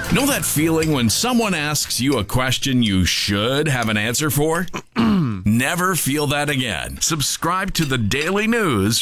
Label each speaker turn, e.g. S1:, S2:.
S1: Know that feeling when someone asks you a question you should have an answer for? Never feel that again. Subscribe to the Daily News